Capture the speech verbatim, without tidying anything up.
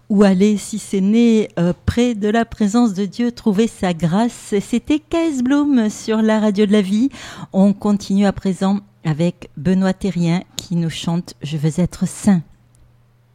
où aller si c'est né euh, près de la présence de Dieu, trouver sa grâce. C'était K S Bloom sur la radio de la vie. On continue à présent avec Benoît Thérien qui nous chante « Je veux être saint ».